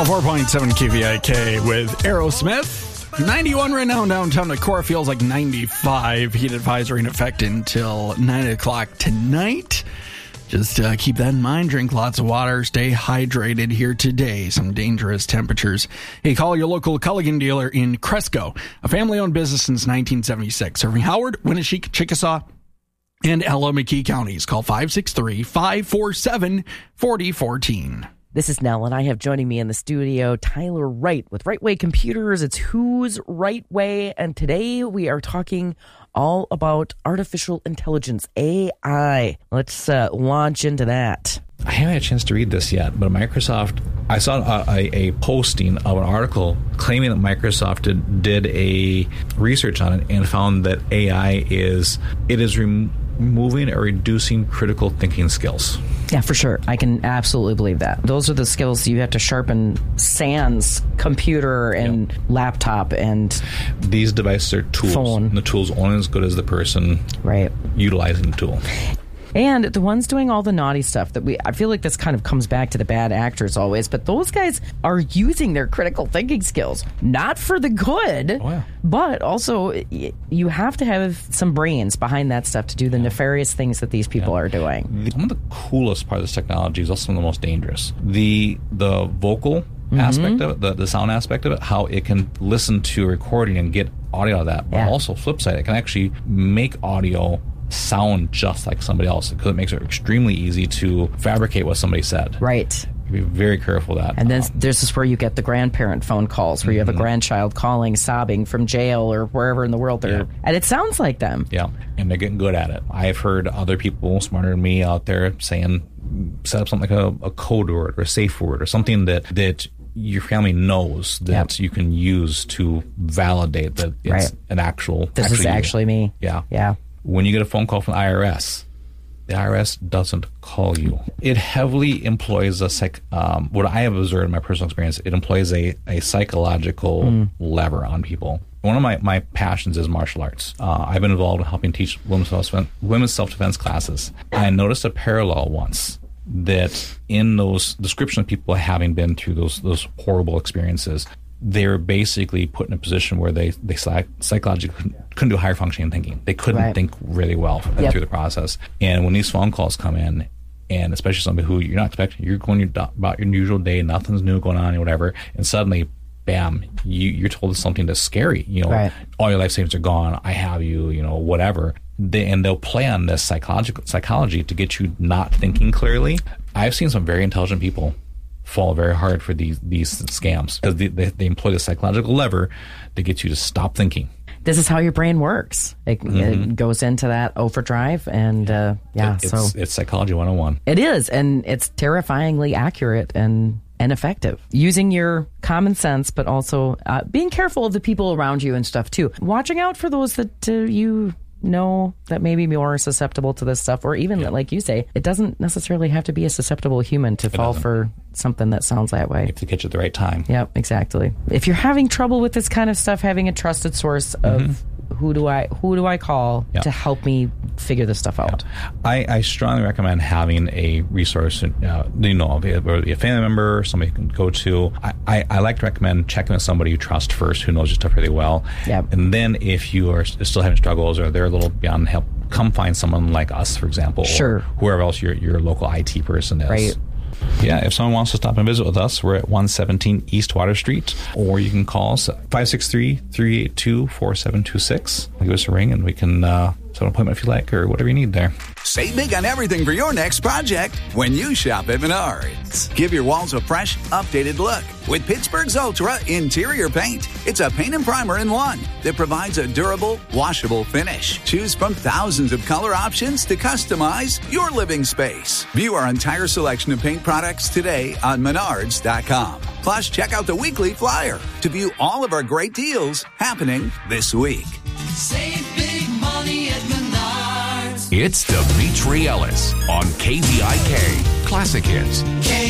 4.7 KVIK with Aerosmith. 91 right now in downtown Decorah. Feels like 95. Heat advisory in effect until 9 o'clock tonight. Just keep that in mind. Drink lots of water. Stay hydrated here today. Some dangerous temperatures. Hey, call your local Culligan dealer in Cresco. A family-owned business since 1976. Serving Howard, Winneshiek, Chickasaw, and Ella McKee counties. Call 563-547-4014. This is Nell, and I have joining me in the studio Tyler Wright with Right Way Computers. It's Who's Right Way, and today we are talking all about artificial intelligence, AI. Let's launch into that. I haven't had a chance to read this yet, but Microsoft, I saw a posting of an article claiming that Microsoft did a research on it and found that AI is removing or reducing critical thinking skills. Yeah, for sure. I can absolutely believe that. Those are the skills you have to sharpen sans computer and laptop and these devices are tools. Phone. And the tool's only as good as the person utilizing the tool. And the ones doing all the naughty stuff I feel like this kind of comes back to the bad actors always, but those guys are using their critical thinking skills, not for the good, but also you have to have some brains behind that stuff to do the nefarious things that these people are doing. One of the coolest parts of this technology is also one of the most dangerous. The vocal aspect of it, the sound aspect of it, how it can listen to a recording and get audio out of that, but also flip side, it can actually make audio sound just like somebody else because it makes it extremely easy to fabricate what somebody said. Right. Be very careful of that. And then this is where you get the grandparent phone calls where you have a grandchild calling, sobbing from jail or wherever in the world they're and it sounds like them. Yeah, and they're getting good at it. I've heard other people smarter than me out there saying set up something like a code word or a safe word or something that your family knows that you can use to validate that it's an actual... This is actually me. Yeah. Yeah. When you get a phone call from the IRS doesn't call you. It heavily employs what I have observed in my personal experience, it employs a psychological lever on people. One of my passions is martial arts. I've been involved in helping teach women's self-defense classes. I noticed a parallel once that in those descriptions of people having been through those horrible experiences, they're basically put in a position where they psychologically couldn't do higher functioning thinking. They couldn't think really well through the process. And when these phone calls come in, and especially somebody who you're not expecting, you're going about your usual day, nothing's new going on or whatever, and suddenly, bam, you're told something that's scary. All your life savings are gone. I have you, whatever. They'll play on this psychology to get you not thinking clearly. I've seen some very intelligent people fall very hard for these scams because they employ the psychological lever to get you to stop thinking. This is how your brain works. It goes into that overdrive, and it's psychology 101. It is, and it's terrifyingly accurate and effective. Using your common sense, but also being careful of the people around you and stuff too. Watching out for those that you know that may be more susceptible to this stuff, or even like you say, it doesn't necessarily have to be a susceptible human to fall for something that sounds that way. You have to catch it at the right time. Yep, exactly. If you're having trouble with this kind of stuff, having a trusted source of who do I call to help me figure this stuff out? I strongly recommend having a resource, whether it be a family member, somebody you can go to. I like to recommend checking with somebody you trust first, who knows your stuff really well. Yep. And then if you are still having struggles or they're a little beyond help, come find someone like us, for example, or whoever else your local IT person is. Right. Yeah, if someone wants to stop and visit with us, we're at 117 East Water Street, or you can call us at 563-382-4726. Give us a ring and we can set an appointment if you like, or whatever you need there. Save big on everything for your next project when you shop at Menards. Give your walls a fresh, updated look with Pittsburgh's Ultra Interior Paint. It's a paint and primer in one that provides a durable, washable finish. Choose from thousands of color options to customize your living space. View our entire selection of paint products today on Menards.com. Plus, check out the weekly flyer to view all of our great deals happening this week. Save big money at Menards. It's Dimitri Ellis on KVIK Classic Hits.